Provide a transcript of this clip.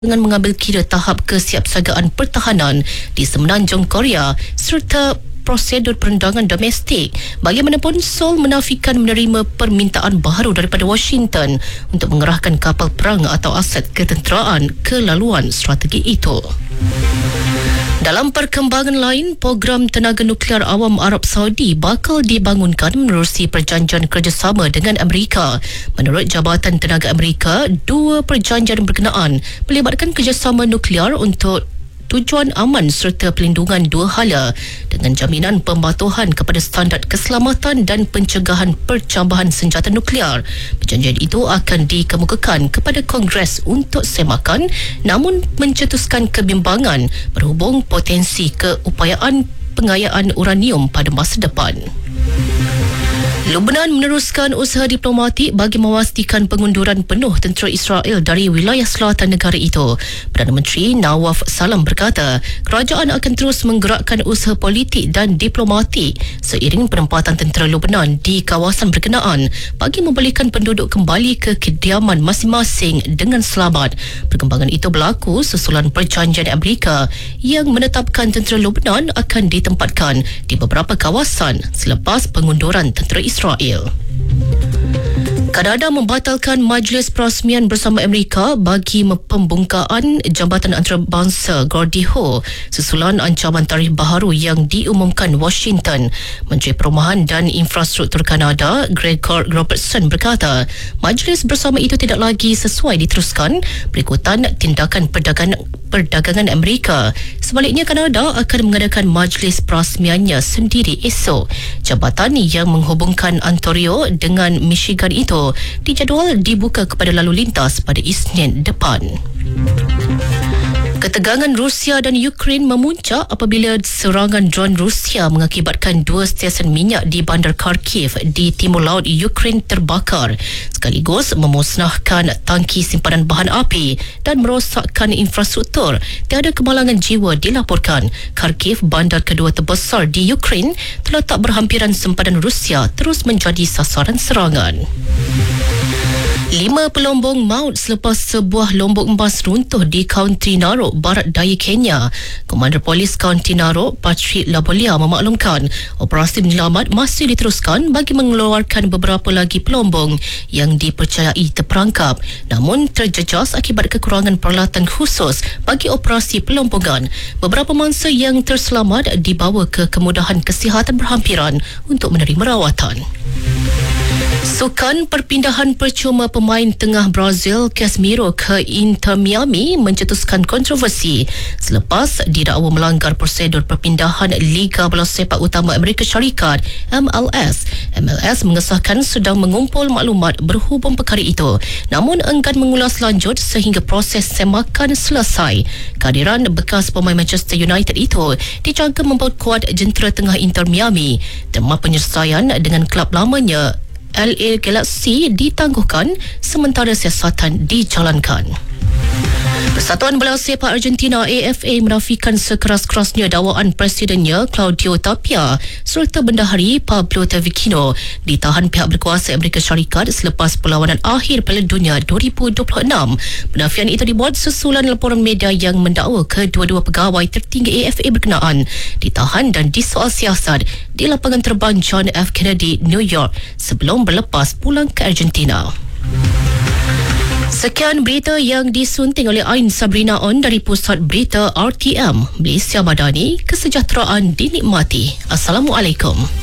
dengan mengambil kira tahap kesiapsiagaan pertahanan di Semenanjung Korea serta prosedur perendangan domestik. Bagaimanapun, Seoul menafikan menerima permintaan baharu daripada Washington untuk mengerahkan kapal perang atau aset ketenteraan ke laluan strategi itu. Dalam perkembangan lain, program tenaga nuklear awam Arab Saudi bakal dibangunkan menerusi perjanjian kerjasama dengan Amerika. Menurut Jabatan Tenaga Amerika, dua perjanjian berkenaan melibatkan kerjasama nuklear untuk tujuan aman serta pelindungan dua hala dengan jaminan pematuhan kepada standard keselamatan dan pencegahan percambahan senjata nuklear. Perjanjian itu akan dikemukakan kepada Kongres untuk semakan, namun mencetuskan kebimbangan berhubung potensi keupayaan pengayaan uranium pada masa depan. Lebanon meneruskan usaha diplomatik bagi memastikan pengunduran penuh tentera Israel dari wilayah selatan negara itu. Perdana Menteri Nawaf Salam berkata, kerajaan akan terus menggerakkan usaha politik dan diplomatik seiring penempatan tentera Lebanon di kawasan berkenaan bagi membalikkan penduduk kembali ke kediaman masing-masing dengan selamat. Perkembangan itu berlaku susulan perjanjian Amerika yang menetapkan tentera Lebanon akan ditempatkan di beberapa kawasan selepas pengunduran tentera Israel. Kanada membatalkan majlis perasmian bersama Amerika bagi pembungkaan jambatan antarabangsa Gordie Howe susulan ancaman tarif baharu yang diumumkan Washington. Menteri Perumahan dan Infrastruktur Kanada Gregor Robertson berkata, majlis bersama itu tidak lagi sesuai diteruskan berikutan tindakan perdagangan Amerika. Sebaliknya, Kanada akan mengadakan majlis perasmiannya sendiri esok. Jambatan yang menghubungkan Ontario dengan Michigan itu dijadual dibuka kepada lalu lintas pada Isnin depan. Ketegangan Rusia dan Ukraine memuncak apabila serangan dron Rusia mengakibatkan dua stesen minyak di bandar Kharkiv di timur laut Ukraine terbakar, sekaligus memusnahkan tangki simpanan bahan api dan merosakkan infrastruktur. Tiada kemalangan jiwa dilaporkan. Kharkiv, bandar kedua terbesar di Ukraine, terletak berhampiran sempadan Rusia, terus menjadi sasaran serangan. 5 pelombong maut selepas sebuah lombok emas runtuh di Kaunti Narok, barat daya Kenya. Komander Polis Kaunti Narok, Patrick Labolia memaklumkan operasi penyelamat masih diteruskan bagi mengeluarkan beberapa lagi pelombong yang dipercayai terperangkap, namun terjejas akibat kekurangan peralatan khusus bagi operasi pelombongan. Beberapa mangsa yang terselamat dibawa ke kemudahan kesihatan berhampiran untuk menerima rawatan. Sukan perpindahan percuma pemain tengah Brazil Casemiro ke Inter Miami mencetuskan kontroversi selepas didakwa melanggar prosedur perpindahan Liga Bola Sepak Utama Amerika Syarikat MLS. MLS mengesahkan sedang mengumpul maklumat berhubung perkara itu, namun enggan mengulas lanjut sehingga proses semakan selesai. Kehadiran bekas pemain Manchester United itu dijangka memperkuat jentera tengah Inter Miami. Tema penyelesaian dengan kelab lamanya LA Galaxy ditangguhkan sementara siasatan dijalankan. Persatuan Bola Sepak Argentina AFA menafikan sekeras-kerasnya dakwaan presidennya Claudio Tapia serta bendahari Pablo Tavicino ditahan pihak berkuasa Amerika Syarikat selepas perlawanan akhir Piala Dunia 2026. Penafian itu dibuat susulan laporan media yang mendakwa kedua-dua pegawai tertinggi AFA berkenaan ditahan dan disoal siasat di lapangan terbang John F. Kennedy, New York sebelum berlepas pulang ke Argentina. Sekian berita yang disunting oleh Ain Sabrina On dari Pusat Berita RTM. Malaysia Madani, kesejahteraan dinikmati. Assalamualaikum.